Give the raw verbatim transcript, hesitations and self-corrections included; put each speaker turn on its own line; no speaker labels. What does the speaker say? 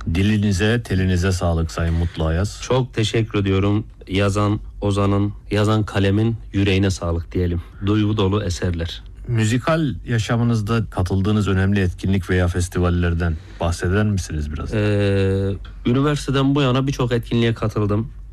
Dilinize, telinize sağlık Sayın Mutlu Ayaz.
Çok teşekkür ediyorum. Yazan Ozan'ın, yazan kalemin yüreğine sağlık diyelim. Duygu dolu eserler.
Müzikal yaşamınızda katıldığınız önemli etkinlik veya festivallerden bahseder misiniz biraz?
Ee, üniversiteden bu yana birçok etkinliğe katıldım.